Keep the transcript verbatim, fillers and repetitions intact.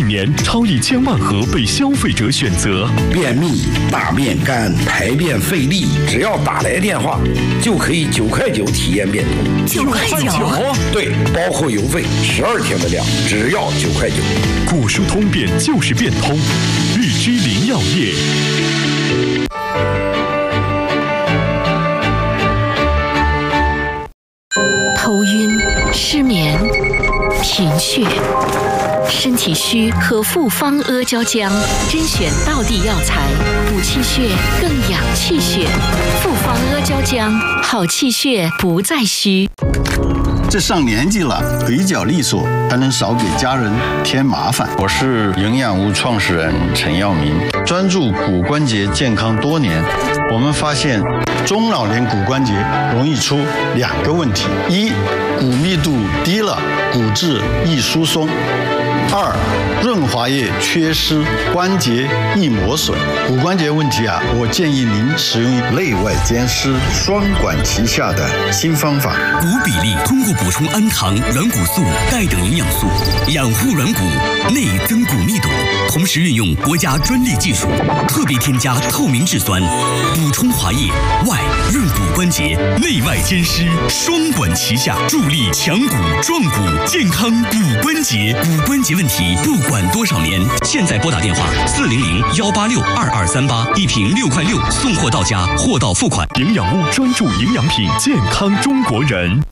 年，超一千万盒被消费者选择。 便秘、大便干、排便费力，只要打来电话，就可以九块九体验变通。 九块九？ 对，包括邮费，十二天的量，只要九块九。 果蔬通便就是变通，日之林药业。 头晕、失眠、贫血，身体虚喝复方阿胶浆，甄选道地药材，补气血更养气血。复方阿胶浆，好气血不再虚。 这上年纪了，腿脚利索，还能少给家人添麻烦。 我是营养屋创始人陈耀明，专注骨关节健康多年。我们发现，中老年骨关节容易出两个问题：一，骨密度低了，骨质易疏松；二，润滑液缺失，关节易磨损。骨关节问题啊，我建议您使用内外兼施、双管齐下的新方法。 骨比例通过补充氨糖、软骨素、钙等营养素，养护软骨，内增骨密度，同时运用国家专利技术，特别添加透明质酸，补充滑液，外润骨关节，内外兼施，双管齐下，助力强骨壮骨，健康骨关节。骨关节问题不管多少年，现在拨打电话四零零幺八六二二三八，一瓶六块六，送货到家，货到付款。 营养屋专注营养品，健康中国人。